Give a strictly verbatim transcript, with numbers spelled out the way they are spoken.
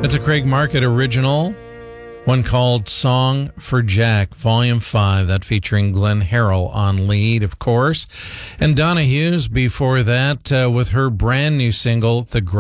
It's a Craig Market original, one called Song for Jack, Volume five, that featuring Glenn Harrell on lead, of course. And Donna Hughes before that uh, with her brand new single, The